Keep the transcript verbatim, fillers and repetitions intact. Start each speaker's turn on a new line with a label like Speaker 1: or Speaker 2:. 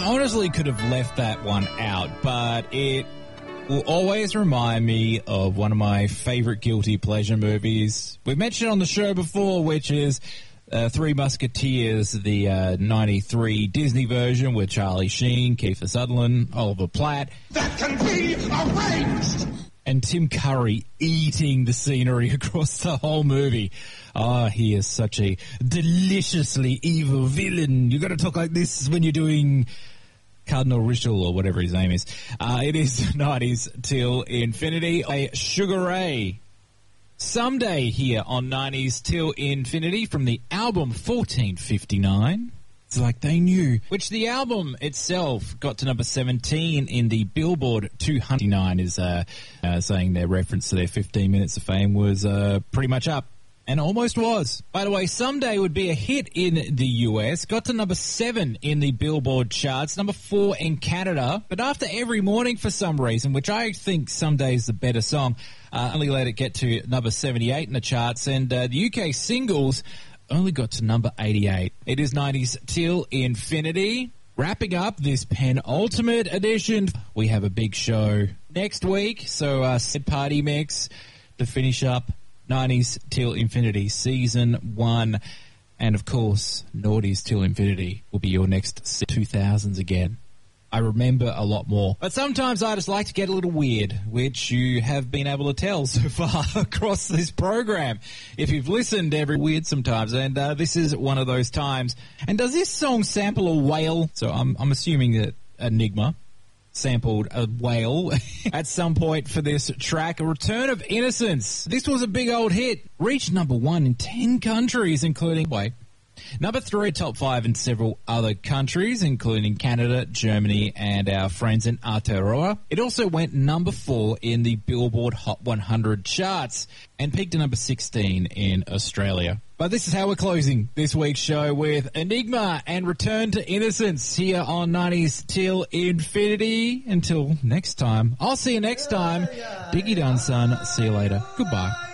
Speaker 1: I honestly could have left that one out, but it will always remind me of one of my favorite guilty pleasure movies. We've mentioned on the show before, which is uh, Three Musketeers, the uh, ninety-three Disney version with Charlie Sheen, Kiefer Sutherland, Oliver Platt.
Speaker 2: That can be arranged!
Speaker 1: And Tim Curry eating the scenery across the whole movie. Ah, oh, he is such a deliciously evil villain. You got to talk like this when you're doing Cardinal Ritual or whatever his name is. Uh, it is nineties Till Infinity. A Sugar Ray. Someday here on nineties Till Infinity from the album fourteen fifty-nine. It's like they knew. Which the album itself got to number seventeen in the Billboard two hundred. Nine is uh, uh, saying their reference to their fifteen minutes of fame was uh, pretty much up. And almost was. By the way, Someday would be a hit in the U S. Got to number seven in the Billboard charts. Number four in Canada. But after Every Morning, for some reason, which I think Someday is the better song, uh, only let it get to number seventy-eight in the charts. And uh, the U K singles only got to number eighty-eight. It is nineties Till Infinity. Wrapping up this penultimate edition. We have a big show next week. So uh, Said Party Mix to finish up nineties Till Infinity Season one. And, of course, Naughties Till Infinity will be your next two thousands again. I remember a lot more. But sometimes I just like to get a little weird, which you have been able to tell so far across this program. If you've listened, every weird sometimes, and uh, this is one of those times. And does this song sample a whale? So I'm, I'm assuming that Enigma sampled a whale at some point for this track. A Return of Innocence. This was a big old hit. Reached number one in ten countries, including... Wait. Number three, top five in several other countries, including Canada, Germany, and our friends in Aotearoa. It also went number four in the Billboard Hot one hundred charts and peaked at number sixteen in Australia. But this is how we're closing this week's show with Enigma and Return to Innocence here on nineties Till Infinity. Until next time, I'll see you next time. Diggy done, son. See you later. Goodbye.